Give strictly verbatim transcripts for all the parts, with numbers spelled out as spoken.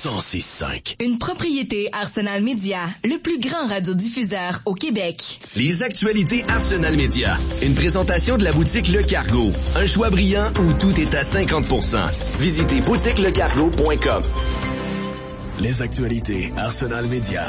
cent six cinq. Une propriété Arsenal Média, le plus grand radiodiffuseur au Québec. Les actualités Arsenal Média. Une présentation de la boutique Le Cargo. Un choix brillant où tout est à cinquante pour cent. Visitez boutique le cargo point com. Les actualités Arsenal Média.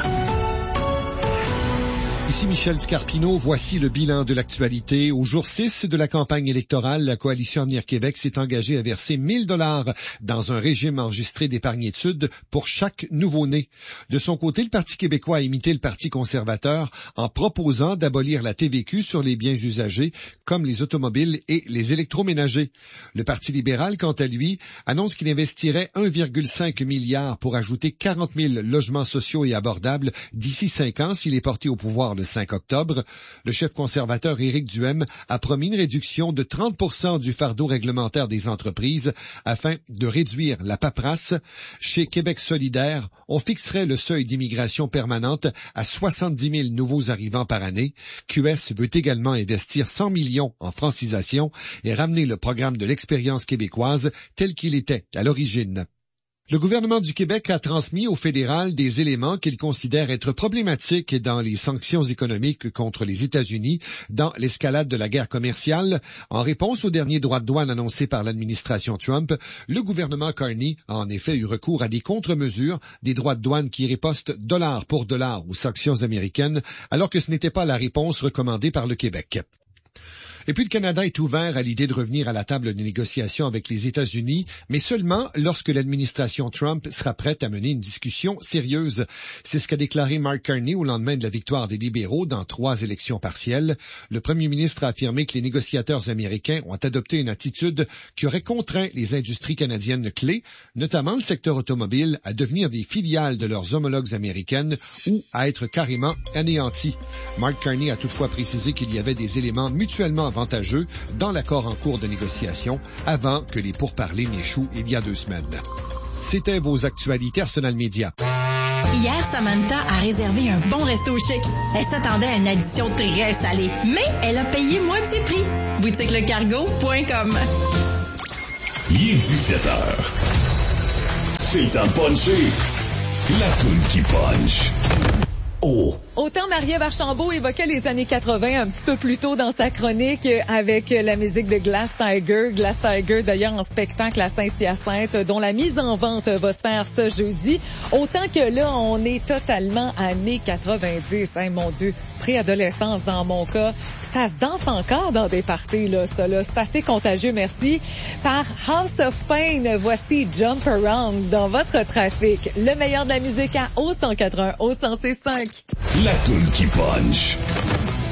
Ici Michel Scarpino, voici le bilan de l'actualité. Au jour six de la campagne électorale, la Coalition Avenir Québec s'est engagée à verser mille dollars dans un régime enregistré d'épargne-études pour chaque nouveau-né. De son côté, le Parti québécois a imité le Parti conservateur en proposant d'abolir la T V Q sur les biens usagés comme les automobiles et les électroménagers. Le Parti libéral, quant à lui, annonce qu'il investirait un virgule cinq milliard pour ajouter quarante mille logements sociaux et abordables d'ici cinq ans s'il est porté au pouvoir le cinq octobre. Le chef conservateur Éric Duhem a promis une réduction de trente pour cent du fardeau réglementaire des entreprises afin de réduire la paperasse. Chez Québec solidaire, on fixerait le seuil d'immigration permanente à soixante-dix mille nouveaux arrivants par année. Q S veut également investir cent millions en francisation et ramener le programme de l'expérience québécoise tel qu'il était à l'origine. Le gouvernement du Québec a transmis au fédéral des éléments qu'il considère être problématiques dans les sanctions économiques contre les États-Unis dans l'escalade de la guerre commerciale. En réponse au dernier droit de douane annoncé par l'administration Trump, le gouvernement Carney a en effet eu recours à des contre-mesures, des droits de douane qui ripostent dollar pour dollar aux sanctions américaines, alors que ce n'était pas la réponse recommandée par le Québec. Et puis le Canada est ouvert à l'idée de revenir à la table de négociation avec les États-Unis, mais seulement lorsque l'administration Trump sera prête à mener une discussion sérieuse. C'est ce qu'a déclaré Mark Carney au lendemain de la victoire des libéraux dans trois élections partielles. Le premier ministre a affirmé que les négociateurs américains ont adopté une attitude qui aurait contraint les industries canadiennes clés, notamment le secteur automobile, à devenir des filiales de leurs homologues américaines ou à être carrément anéantis. Mark Carney a toutefois précisé qu'il y avait des éléments mutuellement avantageux dans l'accord en cours de négociation avant que les pourparlers n'échouent il y a deux semaines. C'était vos actualités Arsenal Média. Hier, Samantha a réservé un bon resto chic. Elle s'attendait à une addition très salée, mais elle a payé moitié prix. boutique le cargo point com. Il est dix-sept heures. C'est le temps de puncher. La toune qui punch. Oh. Autant Marie-Ève Archambault évoquait les années quatre-vingts un petit peu plus tôt dans sa chronique avec la musique de Glass Tiger. Glass Tiger, d'ailleurs, en spectacle à Saint-Hyacinthe, dont la mise en vente va se faire ce jeudi. Autant que là, on est totalement années quatre-vingt-dix. Hein, mon Dieu, préadolescence dans mon cas. Ça se danse encore dans des parties, là, ça, là. C'est assez contagieux, merci. Par House of Pain, voici Jump Around dans votre trafic. Le meilleur de la musique à O cent quatre-un, O cent six cinq. La toune qui punch.